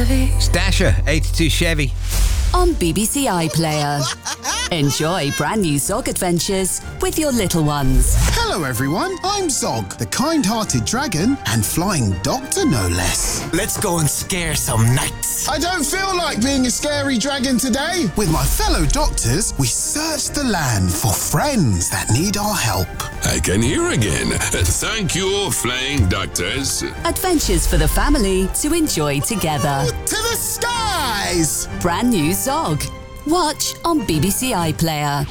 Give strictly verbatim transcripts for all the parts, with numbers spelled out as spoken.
Chevy. Stasher, eighty-two Chevy. On B B C iPlayer. Enjoy brand new Zog adventures with your little ones. Hello everyone, I'm Zog, the kind-hearted dragon and flying doctor no less. Let's go and scare some knights. I don't feel like being a scary dragon today. With my fellow doctors, we search the land for friends that need our help. I can hear again. Thank you, flying doctors. Adventures for the family to enjoy together. To the skies! Brand new Zog. Watch on B B C iPlayer.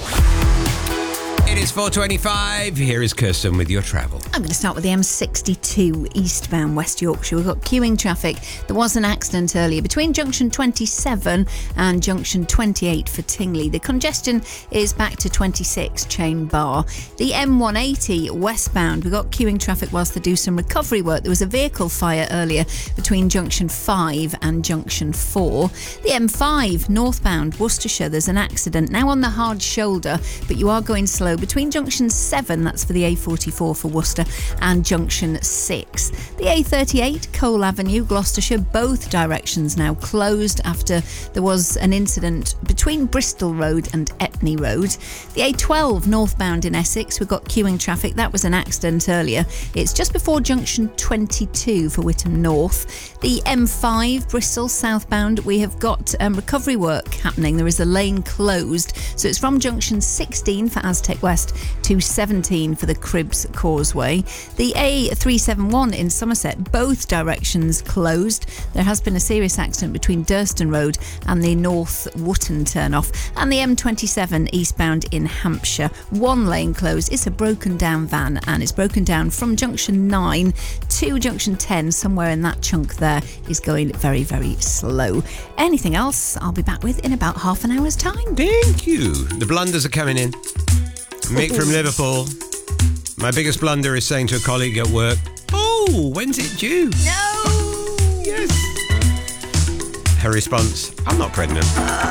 It is four twenty-five. Here is Kirsten with your travel. I'm going to start with the M sixty-two eastbound West Yorkshire. We've got queuing traffic. There was an accident earlier between junction twenty-seven and junction twenty-eight for Tingley. The congestion is back to twenty-six Chain Bar. The M one eighty westbound, we've got queuing traffic whilst they do some recovery work. There was a vehicle fire earlier between junction five and junction four. The M five northbound Worcestershire, there's an accident now on the hard shoulder, but you are going slow between junction seven, that's for the A forty-four for Worcester, and junction six. The A thirty-eight, Cole Avenue, Gloucestershire, both directions now closed after there was an incident between Bristol Road and Epney Road. The A twelve northbound in Essex, we've got queuing traffic. That was an accident earlier. It's just before junction twenty-two for Whittam North. The M five, Bristol southbound, we have got um, recovery work happening. There is a lane closed, so it's from junction sixteen for Aztec West to seventeen for the Cribbs Causeway. The A three seventy-one in Somerset, both directions closed. There has been a serious accident between Durston Road and the North Wootton turnoff. And the M twenty-seven eastbound in Hampshire, one lane closed. It's a broken down van and it's broken down from junction nine to junction ten. Somewhere in that chunk there is going very, very slow. Anything else, I'll be back with in about half an hour's time. Thank you. The blunders are coming in. Mick from Liverpool. My biggest blunder is saying to a colleague at work, "Oh, when's it due?" No! Yes. Her response, "I'm not pregnant."